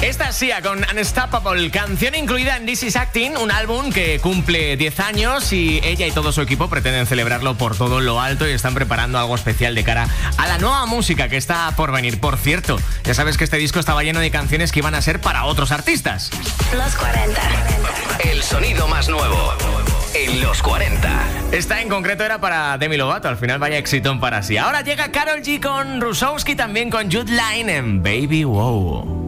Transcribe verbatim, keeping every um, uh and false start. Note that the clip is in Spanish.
Esta es Sia con Unstoppable, canción incluida en This Is Acting, un álbum que cumple diez años y ella y todo su equipo pretenden celebrarlo por todo lo alto y están preparando algo especial de cara a la nueva música que está por venir. Por cierto, ya sabes que este disco estaba lleno de canciones que iban a ser para otros artistas. Los cuarenta. El sonido más nuevo en los cuarenta. Esta en concreto era para Demi Lovato, al final vaya éxito para sí. Ahora llega Karol G con Rusowski, también con Jude Line en Baby Wow.